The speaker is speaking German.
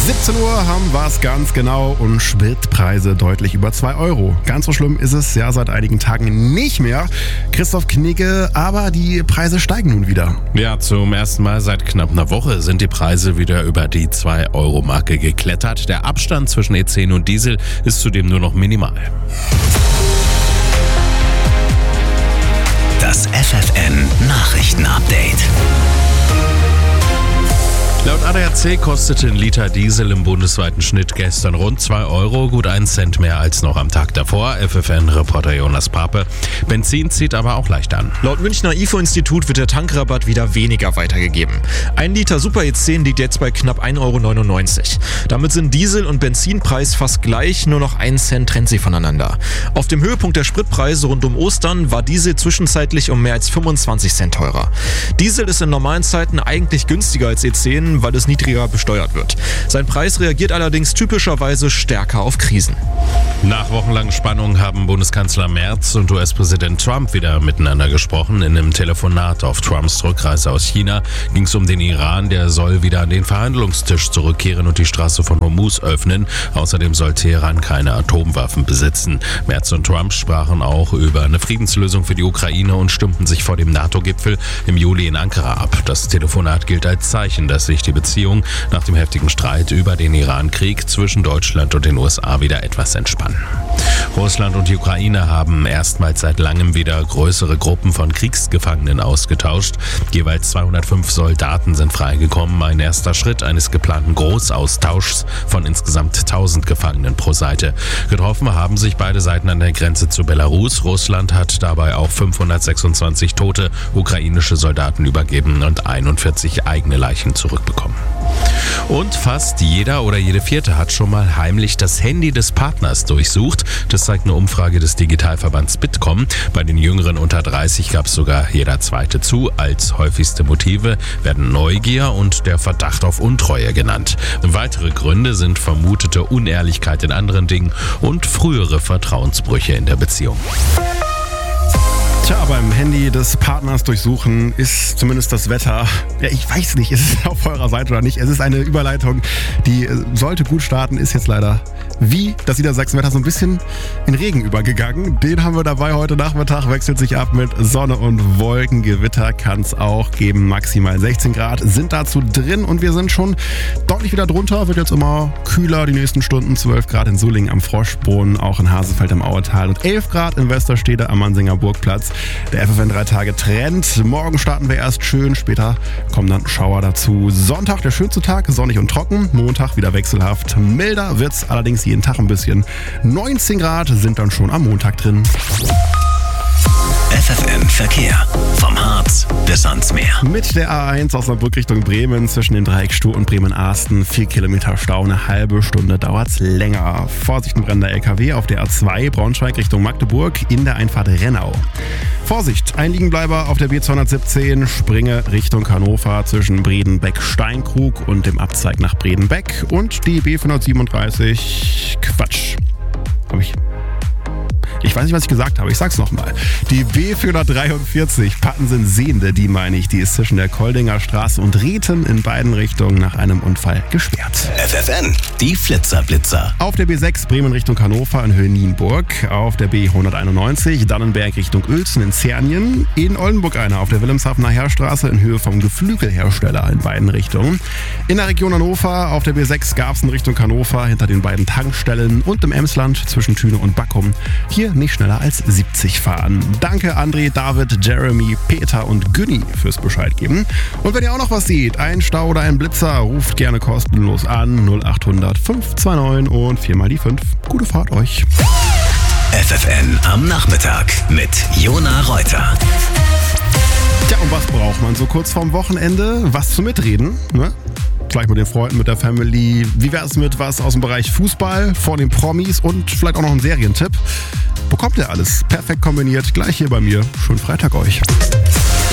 17 Uhr haben wir es ganz genau und Spritpreise deutlich über 2 Euro. Ganz so schlimm ist es ja seit einigen Tagen nicht mehr. Christoph Knigge, aber die Preise steigen nun wieder. Ja, zum ersten Mal seit knapp einer Woche sind die Preise wieder über die 2-Euro-Marke geklettert. Der Abstand zwischen E10 und Diesel ist zudem nur noch minimal. Das FFN-Nachrichten-Update. Laut ADAC kostete ein Liter Diesel im bundesweiten Schnitt gestern rund 2 Euro, gut 1 Cent mehr als noch am Tag davor. FFN-Reporter Jonas Pape. Benzin zieht aber auch leicht an. Laut Münchner IFO-Institut wird der Tankrabatt wieder weniger weitergegeben. 1 Liter Super E10 liegt jetzt bei knapp 1,99 Euro. Damit sind Diesel- und Benzinpreis fast gleich, nur noch 1 Cent trennt sie voneinander. Auf dem Höhepunkt der Spritpreise rund um Ostern war Diesel zwischenzeitlich um mehr als 25 Cent teurer. Diesel ist in normalen Zeiten eigentlich günstiger als E10, weil es niedriger besteuert wird. Sein Preis reagiert allerdings typischerweise stärker auf Krisen. Nach wochenlangen Spannungen haben Bundeskanzler Merz und US-Präsident Trump wieder miteinander gesprochen. In einem Telefonat auf Trumps Rückreise aus China ging es um den Iran. Der soll wieder an den Verhandlungstisch zurückkehren und die Straße von Hormuz öffnen. Außerdem soll Teheran keine Atomwaffen besitzen. Merz und Trump sprachen auch über eine Friedenslösung für die Ukraine und stimmten sich vor dem NATO-Gipfel im Juli in Ankara ab. Das Telefonat gilt als Zeichen, dass sich die Beziehungen nach dem heftigen Streit über den Iran-Krieg zwischen Deutschland und den USA wieder etwas entspannen. Russland und die Ukraine haben erstmals seit langem wieder größere Gruppen von Kriegsgefangenen ausgetauscht. Jeweils 205 Soldaten sind freigekommen. Ein erster Schritt eines geplanten Großaustauschs von insgesamt 1000 Gefangenen pro Seite. Getroffen haben sich beide Seiten an der Grenze zu Belarus. Russland hat dabei auch 526 tote ukrainische Soldaten übergeben und 41 eigene Leichen zurückbekommen. Und fast jeder oder jede Vierte hat schon mal heimlich das Handy des Partners durchsucht. Das zeigt eine Umfrage des Digitalverbands Bitkom. Bei den Jüngeren unter 30 gab es sogar jeder Zweite zu. Als häufigste Motive werden Neugier und der Verdacht auf Untreue genannt. Weitere Gründe sind vermutete Unehrlichkeit in anderen Dingen und frühere Vertrauensbrüche in der Beziehung. Tja, beim Handy des Partners durchsuchen ist zumindest das Wetter, ja, ich weiß nicht, ist es auf eurer Seite oder nicht. Es ist eine Überleitung, die sollte gut starten, ist jetzt leider wie das Niedersachsen-Wetter so ein bisschen in Regen übergegangen. Den haben wir dabei heute Nachmittag, wechselt sich ab mit Sonne und Wolken. Gewitter kann es auch geben, maximal 16 Grad sind dazu drin und wir sind schon deutlich wieder drunter. Wird jetzt immer kühler die nächsten Stunden, 12 Grad in Sulingen am Froschbrunnen, auch in Hasefeld im Auertal und 11 Grad in Westerstede am Mansinger Burgplatz. Der FFN 3-Tage-Trend. Morgen starten wir erst schön, später kommen dann Schauer dazu. Sonntag der schönste Tag, sonnig und trocken. Montag wieder wechselhaft. Milder wird's allerdings jeden Tag ein bisschen. 19 Grad sind dann schon am Montag drin. FFN Verkehr. Vom Harz bis ans Meer. Mit der A1 Osnabrück Richtung Bremen zwischen den Dreieck Stuhr und Bremen-Arsten 4 Kilometer Stau, eine halbe Stunde dauert's länger. Vorsicht, ein brennender LKW auf der A2 Braunschweig Richtung Magdeburg in der Einfahrt Rennau. Vorsicht, ein Liegenbleiber auf der B217 Springe Richtung Hannover zwischen Bredenbeck-Steinkrug und dem Abzweig nach Bredenbeck und die B437, Ich weiß nicht, was ich gesagt habe. Ich sag's nochmal. Die B443 Pattensen-Sehende, die meine ich, die ist zwischen der Koldinger Straße und Rieten in beiden Richtungen nach einem Unfall gesperrt. FFN, die Flitzer-Blitzer. Auf der B6 Bremen Richtung Hannover in Höhe Nienburg. Auf der B191 Dannenberg Richtung Uelzen in Zernien. In Oldenburg einer auf der Wilhelmshavener Heerstraße in Höhe vom Geflügelhersteller in beiden Richtungen. In der Region Hannover auf der B6 Garbsen Richtung Hannover hinter den beiden Tankstellen und im Emsland zwischen Thüne und Backum. Hier nicht schneller als 70 fahren. Danke André, David, Jeremy, Peter und Günni fürs Bescheid geben. Und wenn ihr auch noch was seht, ein Stau oder ein Blitzer, ruft gerne kostenlos an 0800 529 und 4 mal die 5. Gute Fahrt euch. FFN am Nachmittag mit Jona Reuter. Tja, und was braucht man so kurz vorm Wochenende? Was zum Mitreden, ne? Vielleicht mit den Freunden, mit der Family. Wie wäre es mit was aus dem Bereich Fußball, vor den Promis und vielleicht auch noch einen Serientipp? Bekommt ihr alles perfekt kombiniert, gleich hier bei mir. Schönen Freitag euch.